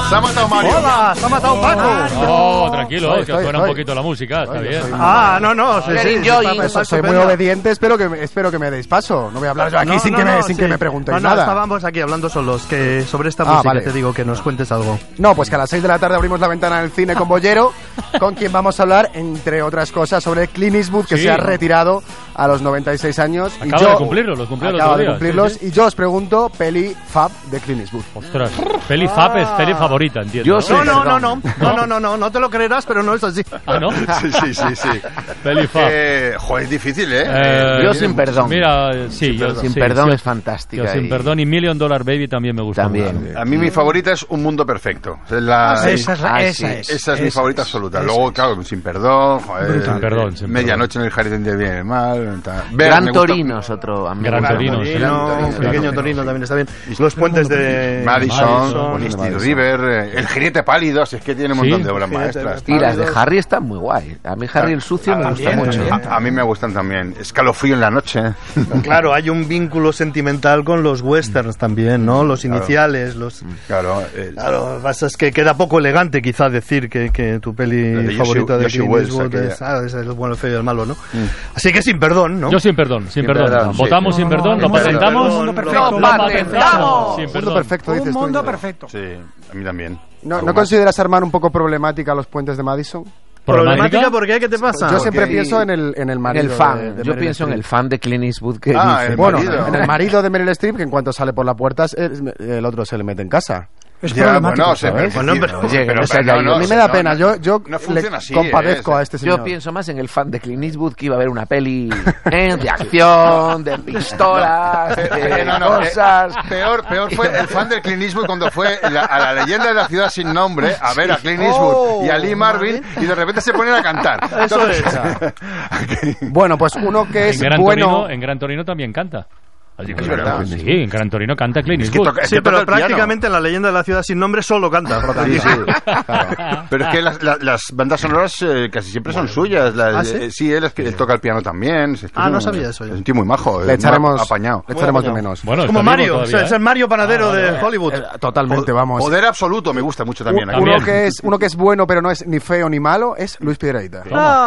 Se ha matado Mario. Hola, se ha matado Paco. No, tranquilo, que suena un poquito la música, está bien. No, sí. Soy muy obediente, espero que me deis paso. No voy a hablar yo aquí sin que me preguntéis nada. Estábamos aquí hablando solos, que sobre esta música vale. Te digo que nos cuentes algo. No, pues que a las 6 de la tarde abrimos la ventana del cine con Bollero, con quien vamos a hablar, entre otras cosas, sobre Clint Eastwood, que se ha retirado a los 96 años. Acaba de cumplirlos, los cumplió el otro día. Sí. Y yo os pregunto, peli fab de Clint Eastwood. Ostras, peli fab es peli favorita, entiendo. Yo no te lo creerás, pero no es así. ¿Ah, no? Sí. Peli fab. Joder, es difícil, Yo Sin Perdón. Mira, sí, Sin Perdón es fantástica. Yo Sin Perdón y $1 Million Baby también me gusta. También. A mí mi favorita es Un Mundo Perfecto. Esa es mi favorita absoluta. Luego, claro, Sin Perdón, Sin Perdón. Medianoche en el Jardín del Bien y el Mal. Gran Torino es otro amigo. Gran Torino, Pequeño Torino también está bien. Los puentes de Madison, Steel River, El Jinete Pálido, es que tiene un montón de obras maestras. Y las de Harry están muy guay. A mí Harry el Sucio me gusta mucho. A mí me gustan también. Escalofrío en la noche. Claro, hay un vínculo sentimental con los westerns también, ¿no? Los iniciales, Claro, lo que pasa es que queda poco elegante quizá decir que tu peli favorita de Clint Eastwood es el bueno, el feo y el malo, ¿no? Así que Sin Perdón, ¿no? Yo Sin Perdón. Votamos Sin Perdón, lo patentamos. ¡Lo patentamos! Un mundo perfecto, dices tú. Un mundo perfecto. Sí, a mí también. ¿No consideras, Armand, un poco problemática los puentes de Madison? ¿Problemática por qué? ¿Qué te pasa? Yo siempre pienso en el marido. En el fan. Yo pienso en el fan de Clint Eastwood que dice... Bueno, en el marido de Meryl Streep, que en cuanto sale por la puerta, el otro se le mete en casa. Es problemático, ¿sabes? a mí me da pena, yo no funciona así, compadezco a este señor. Yo pienso más en el fan de Clint Eastwood, que iba a ver una peli de acción, de pistolas, de cosas. Peor fue el fan de Clint Eastwood cuando fue a la Leyenda de la Ciudad Sin Nombre a ver a Clint Eastwood y a Lee Marvin y de repente se ponen a cantar. Eso es. Bueno, pues uno que es en Gran Torino también canta. Es verdad. Sí, en Gran Torino canta Clint Eastwood. Sí, pero prácticamente en La Leyenda de la Ciudad Sin Nombre solo canta. Claro. Pero es que las bandas sonoras casi siempre son suyas. Sí, él toca el piano también. No sabía eso. Es un tío muy majo. Le echaremos de menos. Bueno, como Mario, es el Mario Panadero de Hollywood. Totalmente, vamos. Poder absoluto me gusta mucho también. Uno que es bueno, pero no es ni feo ni malo, es Luis Piedrahita.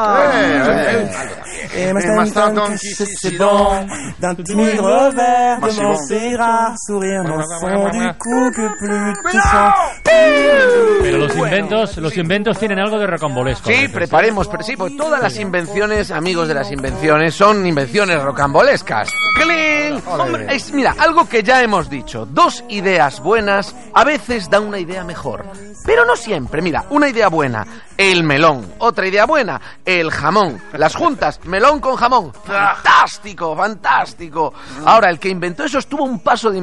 Pero los inventos tienen algo de rocambolesco. Sí, preparemos, pero sí, porque todas las invenciones, amigos de las invenciones, son invenciones rocambolescas. ¡Cling! Hombre, mira, algo que ya hemos dicho, 2 ideas buenas a veces dan una idea mejor, pero no siempre. Mira, una idea buena, el melón. Otra idea buena, el jamón. Las juntas, melón con jamón. ¡Fantástico, fantástico! Ahora, el que inventó eso estuvo un paso de